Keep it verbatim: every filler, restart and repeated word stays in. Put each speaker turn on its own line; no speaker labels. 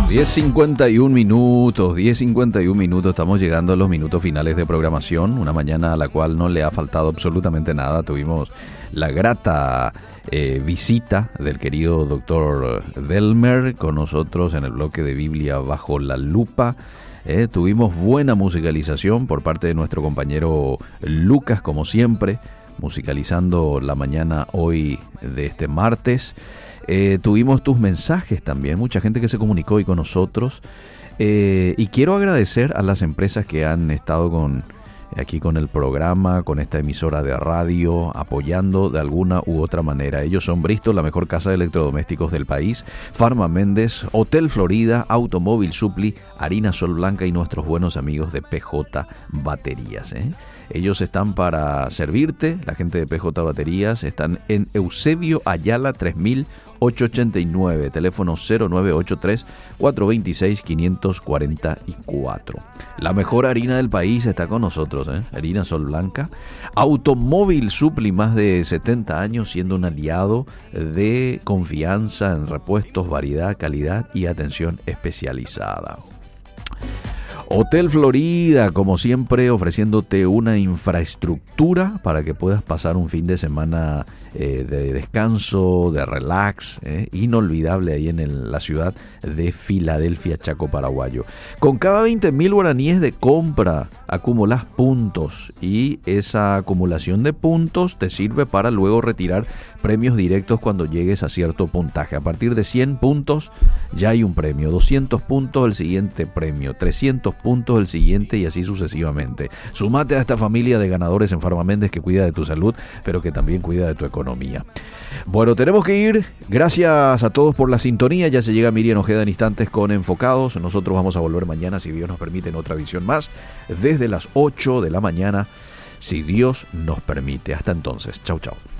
diez cincuenta y un minutos, diez cincuenta y un minutos, estamos llegando a los minutos finales de programación, una mañana a la cual no le ha faltado absolutamente nada. Tuvimos la grata eh, visita del querido doctor Delmer con nosotros en el bloque de Biblia Bajo la Lupa. Eh, tuvimos buena musicalización por parte de nuestro compañero Lucas, como siempre, musicalizando la mañana hoy de este martes. Eh, tuvimos tus mensajes también, mucha gente que se comunicó hoy con nosotros, eh, y quiero agradecer a las empresas que han estado con aquí con el programa, con esta emisora de radio, apoyando de alguna u otra manera. Ellos son Bristol, la mejor casa de electrodomésticos del país, Farma Méndez, Hotel Florida, Automóvil Supli, Harina Sol Blanca y nuestros buenos amigos de P J Baterías, ¿eh? Ellos están para servirte, la gente de P J Baterías, están en Eusebio Ayala tres mil ochocientos ochenta y nueve, teléfono cero nueve ocho tres, cuatro dos seis, cinco cuatro cuatro. La mejor harina del país está con nosotros, ¿eh? Harina Sol Blanca. Automóvil Supli, más de setenta años siendo un aliado de confianza en repuestos, variedad, calidad y atención especializada. Hotel Florida, como siempre, ofreciéndote una infraestructura para que puedas pasar un fin de semana eh, de descanso, de relax, eh, inolvidable ahí en el, la ciudad de Filadelfia, Chaco paraguayo. Con cada veinte mil guaraníes de compra acumulas puntos y esa acumulación de puntos te sirve para luego retirar premios directos cuando llegues a cierto puntaje. A partir de cien puntos ya hay un premio, doscientos puntos el siguiente premio, trescientos puntos el siguiente y así sucesivamente. Sumate a esta familia de ganadores en Farma Méndez que cuida de tu salud, pero que también cuida de tu economía. Bueno, tenemos que ir. Gracias a todos por la sintonía. Ya se llega Miriam Ojeda en instantes con Enfocados. Nosotros vamos a volver mañana, si Dios nos permite, en otra edición más, desde las ocho de la mañana, si Dios nos permite. Hasta entonces. Chau, chau.